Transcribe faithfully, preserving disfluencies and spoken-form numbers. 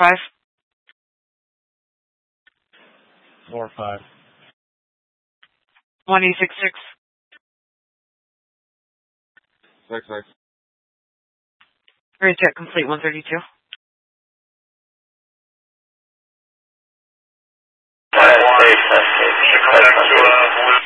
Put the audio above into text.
five. Four five. One eight six six. Six six. Recheck complete one thirty two.